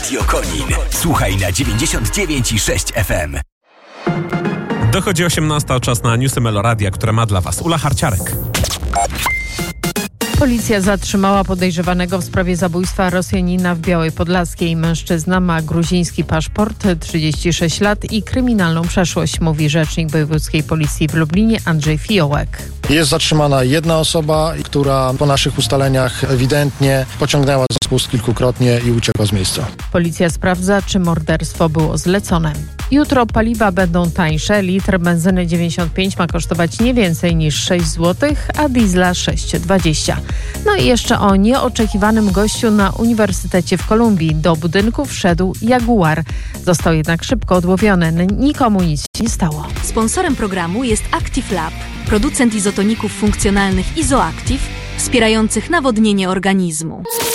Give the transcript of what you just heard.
Radio Konin. Słuchaj na 99,6 FM. Dochodzi 18, czas na newsy Meloradia, które ma dla Was Ula Harciarek. Policja zatrzymała podejrzewanego w sprawie zabójstwa Rosjanina w Białej Podlaskiej. Mężczyzna ma gruziński paszport, 36 lat i kryminalną przeszłość, mówi rzecznik wojewódzkiej policji w Lublinie Andrzej Fiołek. Jest zatrzymana jedna osoba, która po naszych ustaleniach ewidentnie pociągnęła za spust kilkukrotnie i uciekła z miejsca. Policja sprawdza, czy morderstwo było zlecone. Jutro paliwa będą tańsze. Litr benzyny 95 ma kosztować nie więcej niż 6 zł, a diesla 6,20. No i jeszcze o nieoczekiwanym gościu na Uniwersytecie w Kolumbii. Do budynku wszedł jaguar. Został jednak szybko odłowiony. Nikomu nic się nie stało. Sponsorem programu jest Active Lab, producent izotoników funkcjonalnych Izoactive, wspierających nawodnienie organizmu.